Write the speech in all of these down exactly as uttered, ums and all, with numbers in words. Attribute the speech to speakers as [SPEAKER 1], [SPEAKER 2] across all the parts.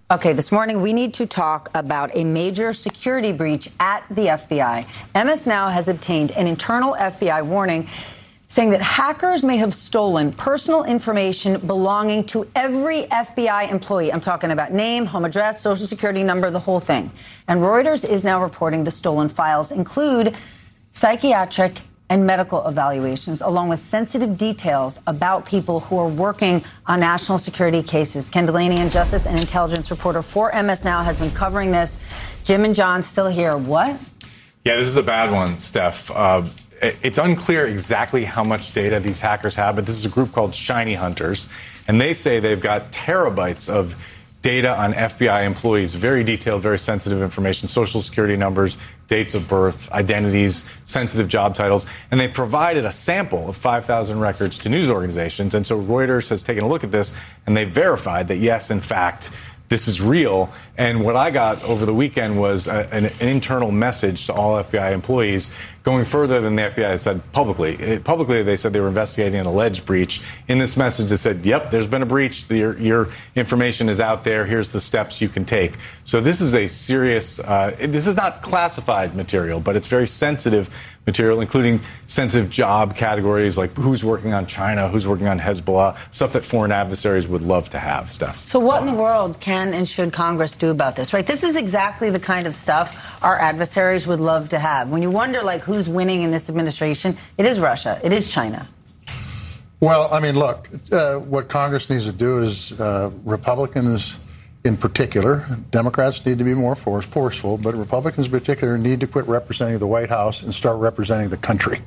[SPEAKER 1] Okay, this morning we need to talk about a major security breach at the F B I. M S Now has obtained an internal F B I warning saying that hackers may have stolen personal information belonging to every F B I employee. I'm talking about name, home address, social security number, the whole thing. And Reuters is now reporting the stolen files include psychiatric and medical evaluations, along with sensitive details about people who are working on national security cases. Ken Dilanian, justice and intelligence reporter for M S Now, has been covering this. Jim and John still here. What?
[SPEAKER 2] Yeah, this is a bad one, Steph. Uh, it's unclear exactly how much data these hackers have, but this is a group called Shiny Hunters, and they say they've got terabytes of data on F B I employees, very detailed, very sensitive information, social security numbers, dates of birth, identities, sensitive job titles, and they provided a sample of five thousand records to news organizations. And so Reuters has taken a look at this, and they verified that, yes, in fact, this is real. And what I got over the weekend was a, an, an internal message to all F B I employees going further than the F B I has said publicly. It, publicly, they said they were investigating an alleged breach. In this message, it said, yep, there's been a breach. Your, your information is out there. Here's the steps you can take. So this is a serious, uh, this is not classified material, but it's very sensitive material, including sensitive job categories like who's working on China, who's working on Hezbollah, stuff that foreign adversaries would love to have, Steph.
[SPEAKER 1] So what in the world can and should Congress do about this, right? This is exactly the kind of stuff our adversaries would love to have. When you wonder, like, who's winning in this administration, it is Russia. It is China.
[SPEAKER 3] Well, I mean, look, uh, what Congress needs to do is uh, Republicans in particular, Democrats need to be more force, forceful, but Republicans in particular need to quit representing the White House and start representing the country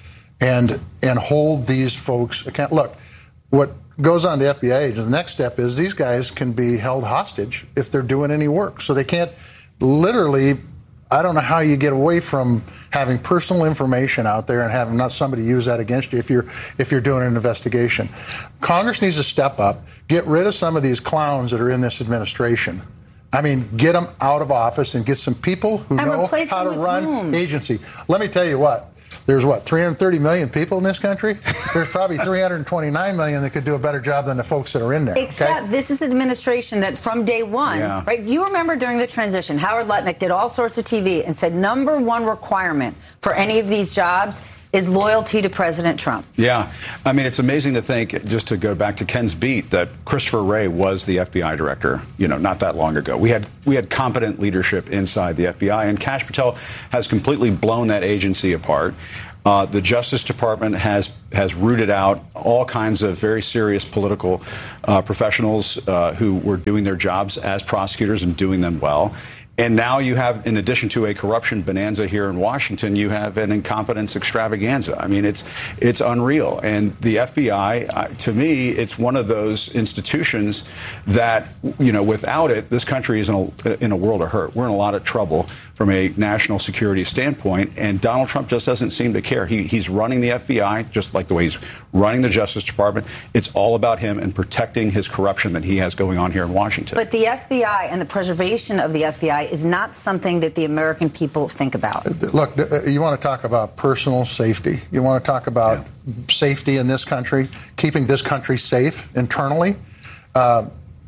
[SPEAKER 3] and and hold these folks account. Look, what goes on to F B I agents, the next step is these guys can be held hostage if they're doing any work. So they can't literally, I don't know how you get away from having personal information out there and having not somebody use that against you if you're if you're doing an investigation. Congress needs to step up, get rid of some of these clowns that are in this administration. I mean, get them out of office and get some people who
[SPEAKER 1] and
[SPEAKER 3] know how to run whom? agency. Let me tell you what. There's, what, three hundred thirty million people in this country? There's probably three hundred twenty-nine million that could do a better job than the folks that are in there.
[SPEAKER 1] Except
[SPEAKER 3] okay?
[SPEAKER 1] This is an administration that from day one, yeah. right? You remember during the transition, Howard Lutnick did all sorts of T V and said number one requirement for any of these jobs is loyalty to President Trump.
[SPEAKER 4] Yeah. I mean, it's amazing to think, just to go back to Ken's beat, that Christopher Wray was the F B I director, you know, not that long ago. We had we had competent leadership inside the F B I, and Kash Patel has completely blown that agency apart. Uh, the Justice Department has has rooted out all kinds of very serious political uh, professionals uh, who were doing their jobs as prosecutors and doing them well. And now you have, in addition to a corruption bonanza here in Washington, you have an incompetence extravaganza. I mean, it's it's unreal. And the F B I, uh, to me, it's one of those institutions that, you know, without it, this country is in a, in a world of hurt. We're in a lot of trouble from a national security standpoint. And Donald Trump just doesn't seem to care. He, he's running the F B I just like the way he's running the Justice Department. It's all about him and protecting his corruption that he has going on here in Washington.
[SPEAKER 1] But the F B I and the preservation of the F B I is not something that the American people think about.
[SPEAKER 3] Look, you want to talk about personal safety. You want to talk about yeah. safety in this country, keeping this country safe internally. Uh,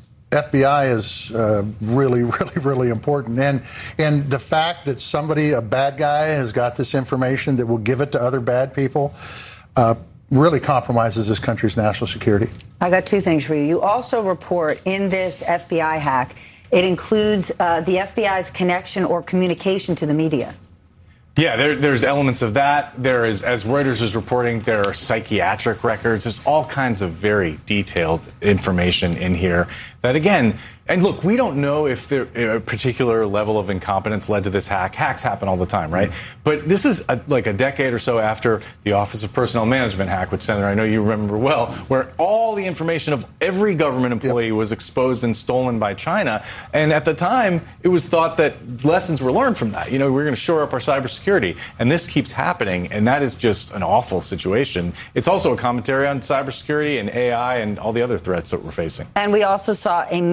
[SPEAKER 3] F B I is uh, really, really, really important. And and the fact that somebody, a bad guy, has got this information that will give it to other bad people uh, really compromises this country's national security.
[SPEAKER 1] I got two things for you. You also report in this F B I hack, it includes uh, the F B I's connection or communication to the media.
[SPEAKER 2] Yeah, there, there's elements of that. There is, as Reuters is reporting, there are psychiatric records. There's all kinds of very detailed information in here that, again, and look, we don't know if there, a particular level of incompetence led to this hack. Hacks happen all the time, right? But this is a, like a decade or so after the Office of Personnel Management hack, which, Senator, I know you remember well, where all the information of every government employee yep. was exposed and stolen by China. And at the time, it was thought that lessons were learned from that. You know, we're going to shore up our cybersecurity. And this keeps happening, and that is just an awful situation. It's also a commentary on cybersecurity and A I and all the other threats that we're facing.
[SPEAKER 1] And we also saw a major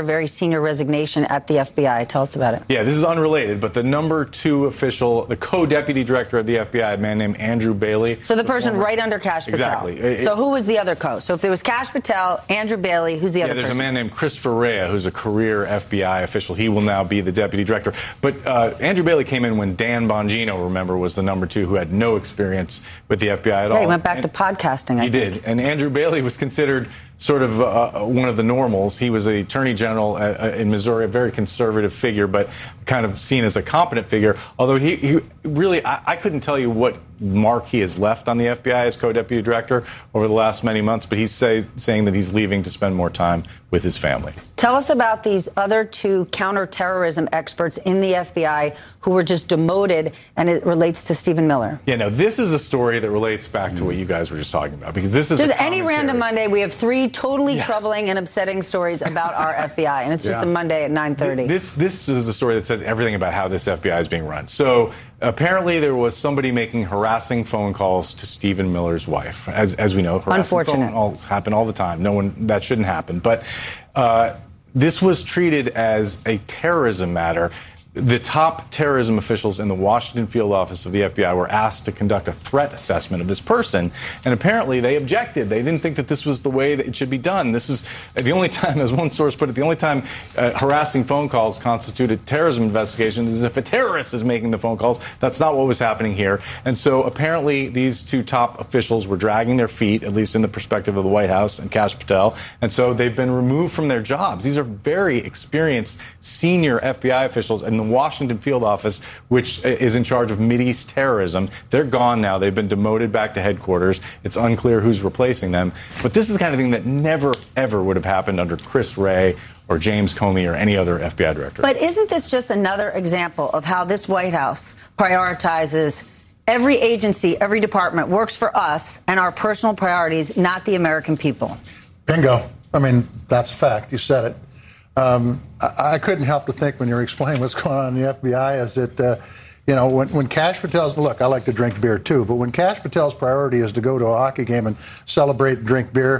[SPEAKER 1] very senior resignation at the F B I. Tell us about it.
[SPEAKER 2] Yeah, this is unrelated, but the number two official, the co-deputy director of the F B I, a man named Andrew Bailey.
[SPEAKER 1] So the, the person
[SPEAKER 2] former,
[SPEAKER 1] right under Kash Patel.
[SPEAKER 2] Exactly. It,
[SPEAKER 1] so who was the other co? So if there was Kash Patel, Andrew Bailey, who's the other
[SPEAKER 2] Yeah, there's
[SPEAKER 1] person?
[SPEAKER 2] a man named Christopher Rea, who's a career F B I official. He will now be the deputy director. But uh, Andrew Bailey came in when Dan Bongino, remember, was the number two, who had no experience with the F B I at
[SPEAKER 1] yeah,
[SPEAKER 2] all.
[SPEAKER 1] He went back
[SPEAKER 2] and
[SPEAKER 1] to podcasting, I
[SPEAKER 2] He
[SPEAKER 1] think.
[SPEAKER 2] did. And Andrew Bailey was considered sort of uh, one of the normals. He was the attorney general uh, in Missouri, a very conservative figure, but kind of seen as a competent figure. Although he, he really, I, I couldn't tell you what mark he has left on the F B I as co-deputy director over the last many months, but he's say, saying that he's leaving to spend more time with his family.
[SPEAKER 1] Tell us about these other two counterterrorism experts in the F B I who were just demoted, and it relates to Stephen Miller.
[SPEAKER 2] Yeah, no, this is a story that relates back to what you guys were just talking about, because this is
[SPEAKER 1] just
[SPEAKER 2] a
[SPEAKER 1] any random Monday. We have three totally
[SPEAKER 2] yeah.
[SPEAKER 1] troubling and upsetting stories about our F B I, and it's just
[SPEAKER 2] yeah.
[SPEAKER 1] a Monday at nine thirty.
[SPEAKER 2] This this is a story that says everything about how this F B I is being run. So apparently there was somebody making harassing phone calls to Stephen Miller's wife. As as we know, harassing
[SPEAKER 1] Unfortunate.
[SPEAKER 2] phone calls happen all the time. No one that shouldn't happen. But uh, this was treated as a terrorism matter. The top terrorism officials in the Washington field office of the F B I were asked to conduct a threat assessment of this person, and apparently they objected. They didn't think that this was the way that it should be done. This is the only time, as one source put it, the only time uh, harassing phone calls constitute a terrorism investigation is if a terrorist is making the phone calls. That's not what was happening here. And so apparently these two top officials were dragging their feet, at least in the perspective of the White House and Kash Patel, and so they've been removed from their jobs. These are very experienced senior F B I officials, and the Washington field office, which is in charge of Mideast terrorism, they're gone now. They've been demoted back to headquarters. It's unclear who's replacing them. But this is the kind of thing that never, ever would have happened under Chris Wray or James Comey or any other F B I director.
[SPEAKER 1] But isn't this just another example of how this White House prioritizes every agency, every department works for us and our personal priorities, not the American people?
[SPEAKER 3] Bingo. I mean, that's a fact. You said it. Um, I, I couldn't help to think when you were explaining what's going on in the F B I is that, uh, you know, when, when Kash Patel's, look, I like to drink beer too, but when Kash Patel's priority is to go to a hockey game and celebrate and drink beer,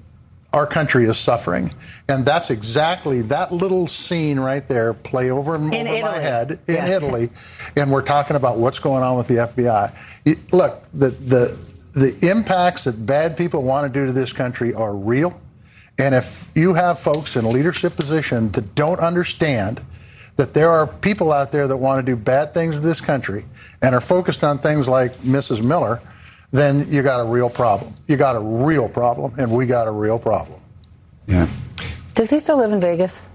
[SPEAKER 3] our country is suffering. And that's exactly that little scene right there play over, and
[SPEAKER 1] in
[SPEAKER 3] over
[SPEAKER 1] Italy.
[SPEAKER 3] my head in
[SPEAKER 1] Yes.
[SPEAKER 3] Italy. And we're talking about what's going on with the F B I. It, look, the, the, the impacts that bad people want to do to this country are real. And if you have folks in a leadership position that don't understand that there are people out there that want to do bad things in this country and are focused on things like Missus Miller, then you got a real problem. You got a real problem, and we got a real problem.
[SPEAKER 4] Yeah.
[SPEAKER 1] Does he still live in Vegas?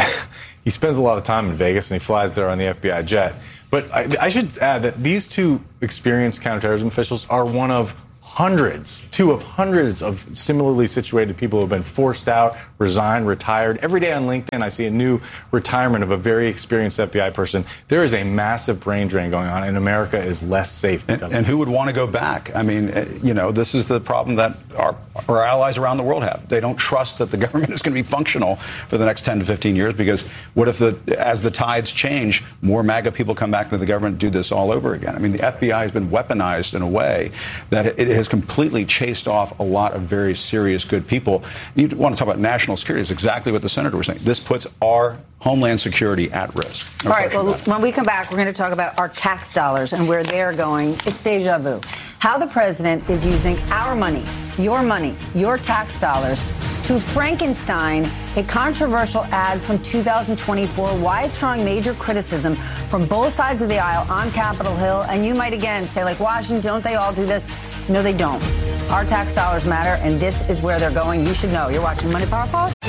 [SPEAKER 2] He spends a lot of time in Vegas, and he flies there on the F B I jet. But I, I should add that these two experienced counterterrorism officials are one of hundreds, two of hundreds of similarly situated people who have been forced out, resigned, retired. Every day on LinkedIn, I see a new retirement of a very experienced F B I person. There is a massive brain drain going on, and America is less safe because
[SPEAKER 4] And, and who would want to go back? I mean, you know, this is the problem that our, our allies around the world have. They don't trust that the government is going to be functional for the next ten to fifteen years, because what if, the as the tides change, more MAGA people come back into the government and do this all over again? I mean, the F B I has been weaponized in a way that it has completely chased off a lot of very serious, good people. You want to talk about national security. It's exactly what the senator was saying. This puts our homeland security at risk. No
[SPEAKER 1] All right, well,
[SPEAKER 4] about it.
[SPEAKER 1] when we come back, we're going to talk about our tax dollars and where they're going. It's deja vu. How the president is using our money, your money, your tax dollars to Frankenstein a controversial ad from two thousand twenty-four. Why it's drawing major criticism from both sides of the aisle on Capitol Hill. And you might again say, like, Washington, don't they all do this? No, they don't. Our tax dollars matter, and this is where they're going. You should know. You're watching Money Power Pause.